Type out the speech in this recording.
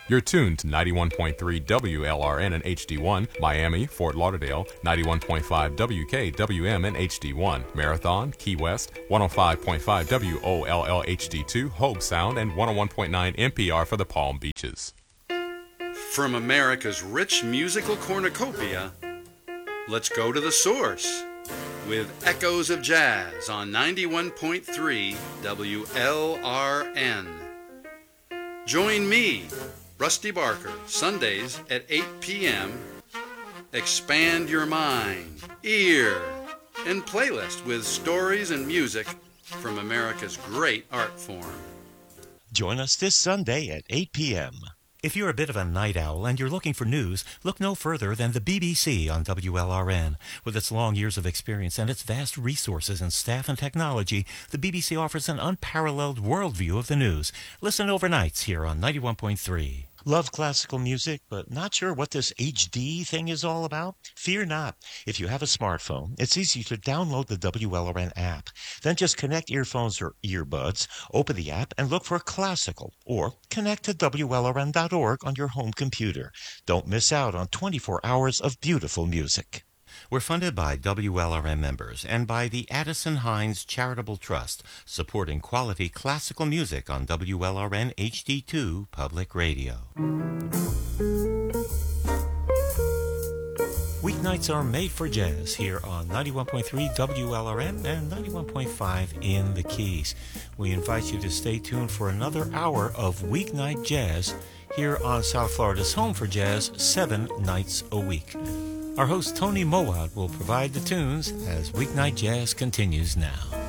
You're tuned to 91.3 WLRN and HD1, Miami, Fort Lauderdale, 91.5 WKWM and HD1, Marathon, Key West, 105.5 WOLL HD2, Hobe Sound, and 101.9 NPR for the Palm Beaches. From America's rich musical cornucopia, let's go to the source with Echoes of Jazz on 91.3 WLRN. Join me, Rusty Barker, Sundays at 8 p.m. Expand your mind, ear, and playlist with stories and music from America's great art form. Join us this Sunday at 8 p.m. If you're a bit of a night owl and you're looking for news, look no further than the BBC on WLRN. With its long years of experience and its vast resources in staff and technology, the BBC offers an unparalleled worldview of the news. Listen overnights here on 91.3. Love classical music, but not sure what this HD thing is all about? Fear not. If you have a smartphone, it's easy to download the WLRN app. Then just connect earphones or earbuds, open the app, and look for classical, or connect to WLRN.org on your home computer. Don't miss out on 24 hours of beautiful music. We're funded by WLRN members and by the Addison Hines Charitable Trust, supporting quality classical music on WLRN HD2 Public Radio. Weeknights are made for jazz here on 91.3 WLRN and 91.5 in the Keys. We invite you to stay tuned for another hour of weeknight jazz here on South Florida's Home for Jazz 7 nights a week. Our host Tony Mowat will provide the tunes as Weeknight Jazz continues now.